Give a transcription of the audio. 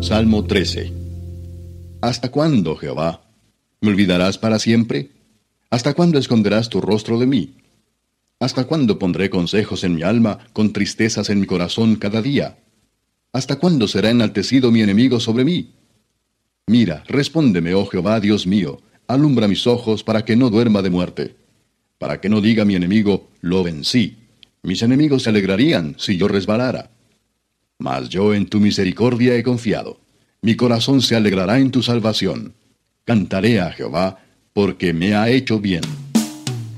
Salmo 13. ¿Hasta cuándo, Jehová? ¿Me olvidarás para siempre? ¿Hasta cuándo esconderás tu rostro de mí? ¿Hasta cuándo pondré consejos en mi alma, con tristezas en mi corazón cada día? ¿Hasta cuándo será enaltecido mi enemigo sobre mí? Mira, respóndeme, oh Jehová, Dios mío, alumbra mis ojos para que no duerma de muerte, para que no diga mi enemigo, lo vencí. Mis enemigos se alegrarían si yo resbalara. Mas yo en tu misericordia he confiado. Mi corazón se alegrará en tu salvación. Cantaré a Jehová, porque me ha hecho bien.